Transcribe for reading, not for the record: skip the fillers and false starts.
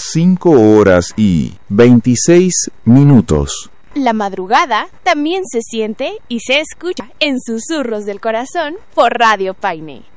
5:26. La madrugada también se siente y se escucha en Susurros del Corazón por Radio Paine.